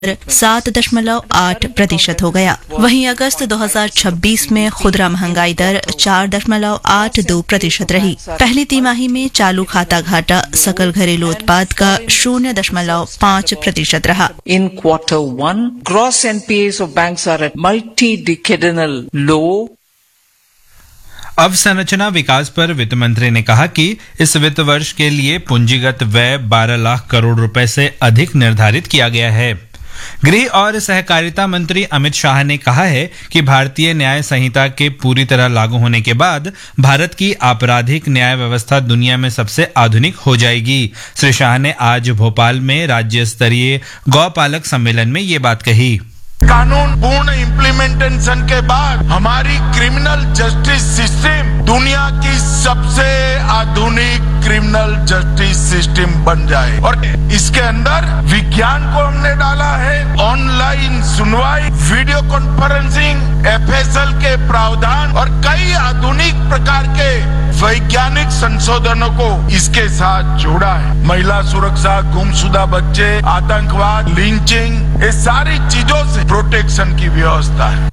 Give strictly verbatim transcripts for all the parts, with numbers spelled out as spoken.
सात दशमलव आठ प्रतिशत हो गया। वहीं अगस्त दो हज़ार छब्बीस में खुदरा महंगाई दर चार दशमलव आठ दो प्रतिशत रही। पहली तिमाही में चालू खाता घाटा सकल घरेलू उत्पाद का शून्य दशमलव पाँच प्रतिशत रहा। In quarter one, gross N P As of banks are at multi-decadal low. अवसंरचना विकास पर वित्त मंत्री ने कहा कि इस वित्त वर्ष के लिए पूंजीगत व्यय बारह लाख करोड़ रुपए से अधिक निर्धारित किया गया है। गृह और सहकारिता मंत्री अमित शाह ने कहा है कि भारतीय न्याय संहिता के पूरी तरह लागू होने के बाद भारत की आपराधिक न्याय व्यवस्था दुनिया में सबसे आधुनिक हो जाएगी। श्री शाह ने आज भोपाल में राज्य स्तरीय गौपालक सम्मेलन में ये बात कही। कानून पूर्ण इम्प्लीमेंटेशन के बाद हमारी क्रिमिनल जस्टिस सिस्टम दुनिया की सबसे आधुनिक क्रिमिनल जस्टिस सिस्टम बन जाए और इसके अंदर विज्ञान को हमने डाला है। ऑनलाइन सुनवाई, video conferencing, F S L के प्रावधान और कई आधुनिक प्रकार के वैज्ञानिक संशोधनों को इसके साथ जोड़ा है। महिला सुरक्षा, गुमशुदा बच्चे, आतंकवाद, लिंचिंग, ये सारी चीजों से प्रोटेक्शन की व्यवस्था है।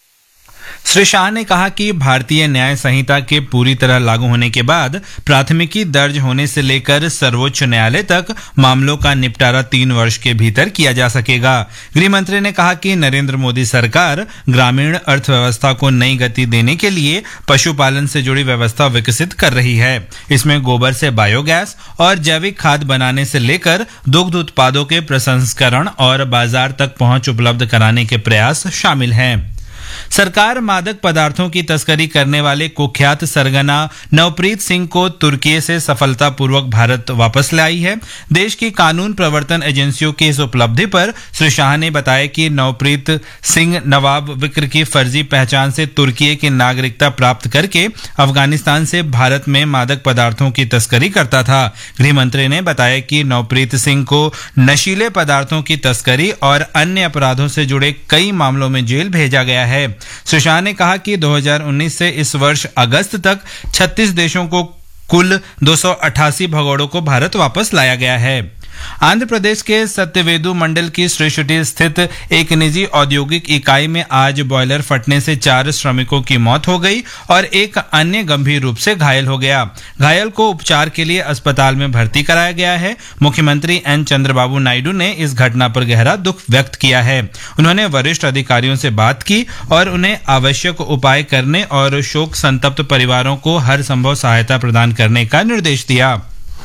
श्री शाह ने कहा कि भारतीय न्याय संहिता के पूरी तरह लागू होने के बाद प्राथमिकी दर्ज होने से लेकर सर्वोच्च न्यायालय तक मामलों का निपटारा तीन वर्ष के भीतर किया जा सकेगा। गृह मंत्री ने कहा कि नरेंद्र मोदी सरकार ग्रामीण अर्थव्यवस्था को नई गति देने के लिए पशुपालन से जुड़ी व्यवस्था विकसित कर रही है। इसमें गोबर से बायोगैस और जैविक खाद बनाने से लेकर दुग्ध उत्पादों के प्रसंस्करण और बाजार तक पहुंच उपलब्ध कराने के प्रयास शामिल हैं। सरकार मादक पदार्थों की तस्करी करने वाले कुख्यात सरगना नवप्रीत सिंह को तुर्की से सफलतापूर्वक भारत वापस लाई है। देश की कानून प्रवर्तन एजेंसियों की इस उपलब्धि पर श्री शाह ने बताया कि नवप्रीत सिंह नवाब विक्र की फर्जी पहचान से तुर्की की नागरिकता प्राप्त करके अफगानिस्तान से भारत में मादक पदार्थों की तस्करी करता था। गृह मंत्री ने बताया कि नवप्रीत सिंह को नशीले पदार्थों की तस्करी और अन्य अपराधों से जुड़े कई मामलों में जेल भेजा गया है। श्री शाह ने कहा कि दो हज़ार उन्नीस से इस वर्ष अगस्त तक छत्तीस देशों को कुल दो सौ अट्ठासी भगोड़ों को भारत वापस लाया गया है। आंध्र प्रदेश के सत्यवेदु मंडल की श्रीशुटी स्थित एक निजी औद्योगिक इकाई में आज बॉयलर फटने से चार श्रमिकों की मौत हो गई और एक अन्य गंभीर रूप से घायल हो गया। घायल को उपचार के लिए अस्पताल में भर्ती कराया गया है। मुख्यमंत्री एन चंद्रबाबू नायडू ने इस घटना पर गहरा दुख व्यक्त किया है। उन्होंने वरिष्ठ अधिकारियों से बात की और उन्हें आवश्यक उपाय करने और शोक संतप्त परिवारों को हर संभव सहायता प्रदान करने का निर्देश दिया।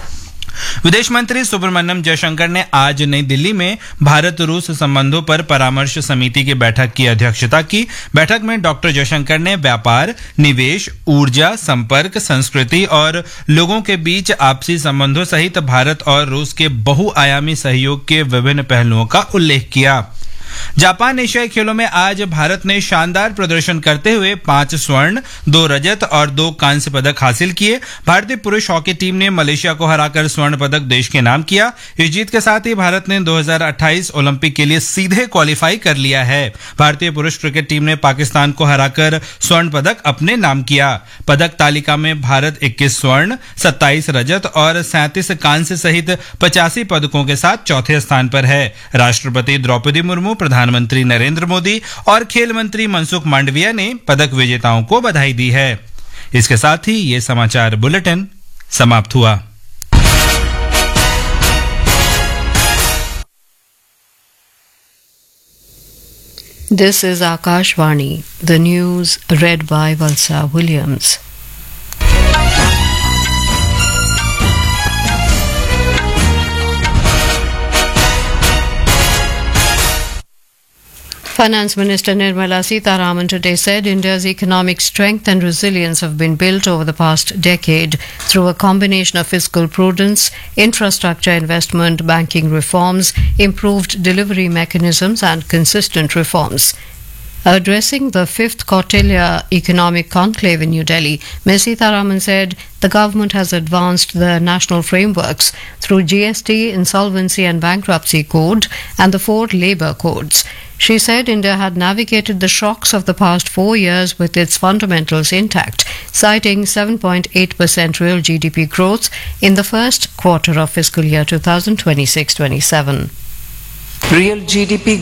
विदेश मंत्री सुब्रमण्यम जयशंकर ने आज नई दिल्ली में भारत रूस संबंधों पर परामर्श समिति की बैठक की अध्यक्षता की। बैठक में डॉक्टर जयशंकर ने व्यापार, निवेश, ऊर्जा, संपर्क, संस्कृति और लोगों के बीच आपसी संबंधों सहित भारत और रूस के बहुआयामी सहयोग के विभिन्न पहलुओं का उल्लेख किया। जापान एशियाई खेलों में आज भारत ने शानदार प्रदर्शन करते हुए पांच स्वर्ण, दो रजत और दो कांस्य पदक हासिल किए। भारतीय पुरुष हॉकी टीम ने मलेशिया को हराकर स्वर्ण पदक देश के नाम किया। इस जीत के साथ ही भारत ने दो हज़ार अट्ठाईस ओलंपिक के लिए सीधे क्वालिफाई कर लिया है। भारतीय पुरुष क्रिकेट टीम ने पाकिस्तान को हराकर स्वर्ण पदक अपने नाम किया। पदक तालिका में भारत इक्कीस स्वर्ण, सत्ताईस रजत और सैंतीस कांस्य सहित पचासी पदकों के साथ चौथे स्थान पर है। राष्ट्रपति द्रौपदी मुर्मू, प्रधानमंत्री नरेंद्र मोदी और खेल मंत्री मनसुख मांडविया ने पदक विजेताओं को बधाई दी है। इसके साथ ही ये समाचार बुलेटिन समाप्त हुआ। This is Akashvani, the news read by Valsa Williams. Finance Minister Nirmala Sitharaman today said India's economic strength and resilience have been built over the past decade through a combination of fiscal prudence, infrastructure investment, banking reforms, improved delivery mechanisms and consistent reforms. Addressing the fifth Kautilya Economic Conclave in New Delhi, Miz Sitharaman said the government has advanced the national frameworks through G S T, Insolvency and Bankruptcy Code and the four labour codes. She said India had navigated the shocks of the past four years with its fundamentals intact, citing seven point eight percent real G D P growth in the first quarter of fiscal year twenty twenty-six twenty-seven. Real G D P